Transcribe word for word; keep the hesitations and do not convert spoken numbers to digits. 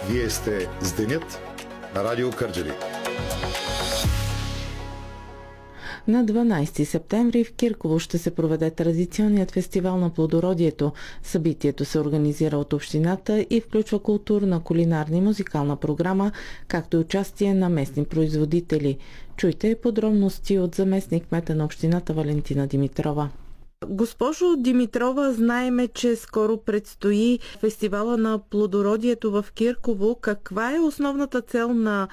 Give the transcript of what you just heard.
Вие сте с Денят на Радио Кърджали. На дванайсети септември в Кирково ще се проведе традиционният фестивал на плодородието. Събитието се организира от общината и включва културна, кулинарна и музикална програма, както и участие на местни производители. Чуйте подробности от заместник-кмета на общината Валентина Димитрова. Госпожо Димитрова, знаеме, че скоро предстои фестивала на плодородието в Кирково. Каква е основната цел на